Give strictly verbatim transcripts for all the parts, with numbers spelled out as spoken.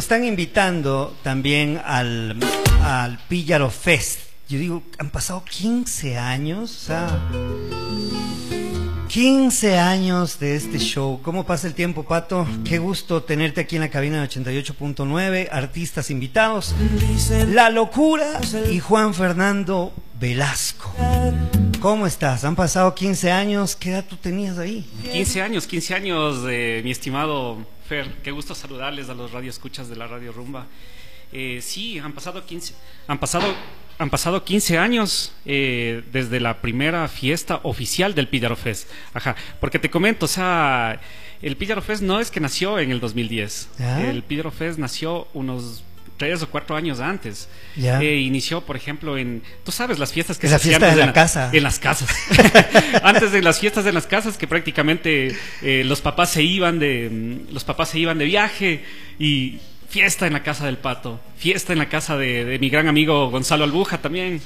están invitando también al, al Píllaro Fest. Yo digo, han pasado quince años, o sea, quince años de este show. ¿Cómo pasa el tiempo, Pato? Qué gusto tenerte aquí en la cabina de ochenta y ocho punto nueve. Artistas invitados, La Locura y Juan Fernando Velasco. ¿Cómo estás? Han pasado quince años. ¿Qué edad tú tenías ahí? quince años, quince años, eh, mi estimado Fer. Qué gusto saludarles a los radioescuchas de la Radio Rumba. Eh, sí, han pasado quince, han pasado, han pasado quince años eh, desde la primera fiesta oficial del Píllaro Fest. Ajá, porque te comento, o sea, el Píllaro Fest no es que nació en el dos mil diez. ¿Ah? El Píllaro Fest nació unos tres o cuatro años antes. Ya. Eh, inició, por ejemplo, en, tú sabes, las fiestas que la se hacían fiesta de la, la casa. En las casas. Antes de las fiestas de las casas, que prácticamente eh, los papás se iban de, los papás se iban de viaje y fiesta en la casa del Pato, fiesta en la casa de, de mi gran amigo Gonzalo Albuja también.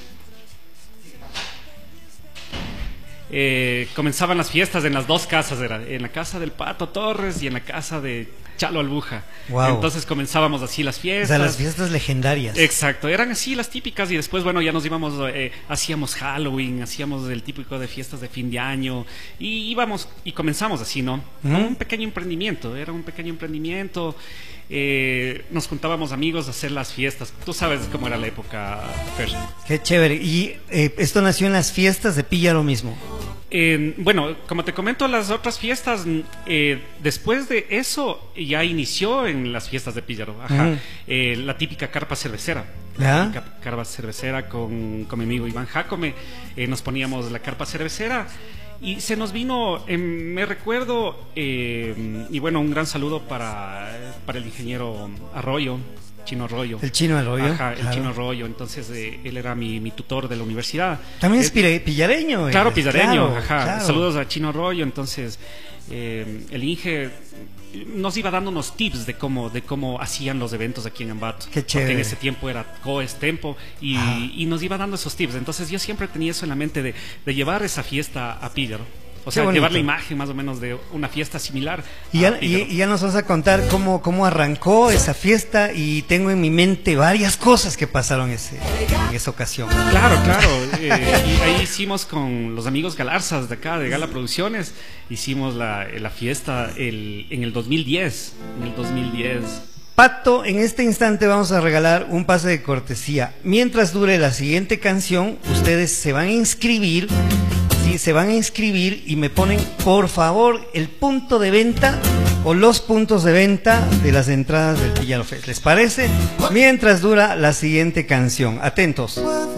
Eh, comenzaban las fiestas en las dos casas, era en la casa del Pato Torres y en la casa de Chalo Albuja. Wow. Entonces comenzábamos así las fiestas. O sea, las fiestas legendarias. Exacto, eran así las típicas y después, bueno, ya nos íbamos, eh, hacíamos Halloween, hacíamos el típico de fiestas de fin de año y íbamos y comenzamos así, ¿no? ¿Mm? Un pequeño emprendimiento, era un pequeño emprendimiento. Eh, nos juntábamos amigos a hacer las fiestas. Tú sabes cómo era la época, Fer. Qué chévere. Y eh, esto nació en las fiestas de Píllaro mismo. Eh, bueno, como te comento, las otras fiestas, eh, después de eso ya inició en las fiestas de Píllaro. Ajá. Mm. Eh, la típica carpa cervecera. ¿Ya? La típica carpa cervecera con, con mi amigo Iván Jacome. Eh, nos poníamos la carpa cervecera. Y se nos vino, eh, me recuerdo, eh, y bueno, un gran saludo para, para el ingeniero Arroyo, Chino Arroyo. El Chino Arroyo. Ajá, el claro. Chino Arroyo. Entonces, eh, él era mi, mi tutor de la universidad. También es Eh, pire- pillareño. eh. Claro, pillareño. Claro, Ajá. claro. Saludos a Chino Arroyo. Entonces, eh, el Inge nos iba dando unos tips de cómo de cómo hacían los eventos aquí en Ambato. Qué chévere. Porque en ese tiempo era Coes Tempo y, Ah. y nos iba dando esos tips. Entonces yo siempre tenía eso en la mente de, de llevar esa fiesta a Píllaro. O Qué sea, bonito. llevar la imagen más o menos de una fiesta similar. Y a ya, y, Píllaro. y ya nos vas a contar cómo, cómo arrancó esa fiesta y tengo en mi mente varias cosas que pasaron ese, en esa ocasión. Claro, claro. Eh, y ahí hicimos con los amigos Galarzas de acá, de Gala Producciones, hicimos la, la fiesta el, en el dos mil diez. En el dos mil diez. Pato, en este instante vamos a regalar un pase de cortesía. Mientras dure la siguiente canción, ustedes se van a inscribir. Sí, se van a inscribir y me ponen, por favor, el punto de venta o los puntos de venta de las entradas del Píllaro Fest. ¿Les parece? Mientras dura la siguiente canción. Atentos.